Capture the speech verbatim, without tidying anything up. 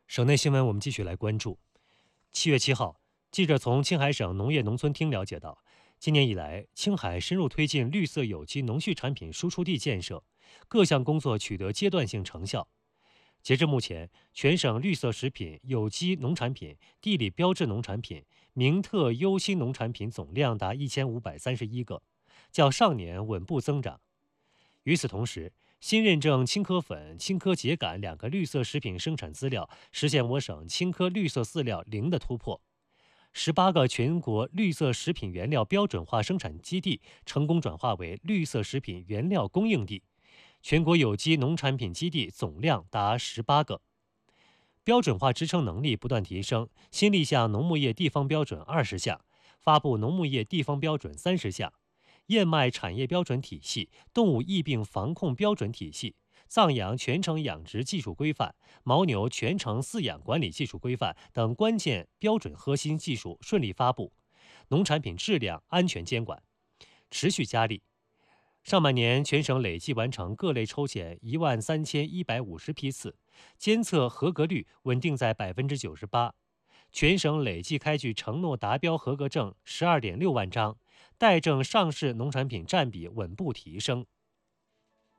省内新闻我们继续来关注。七月七号，记者从青海省农业农村厅了解到，今年以来，青海深入推进绿色有机农畜产品输出地建设，各项工作取得阶段性成效。截至目前，全省绿色食品、有机农产品、地理标志农产品、名特优新农产品总量达一千五百三十一个，较上年稳步增长。与此同时，新认证青稞粉、青稞秸秆两个绿色食品生产资料实现我省青稞绿色饲料零的突破，十八个全国绿色食品原料标准化生产基地成功转化为绿色食品原料供应地，全国有机农产品基地总量达十八个。标准化支撑能力不断提升，新立项农牧业地方标准二十项，发布农牧业地方标准三十项，燕麦产业标准体系、动物疫病防控标准体系、藏羊全程养殖技术规范、牦牛全程饲养管理技术规范等关键标准核心技术顺利发布，农产品质量安全监管持续加力。上半年，全省累计完成各类抽检一万三千一百五十批次，监测合格率稳定在百分之九十八。全省累计开具承诺达标合格证十二点六万张，待证上市农产品占比稳步提升。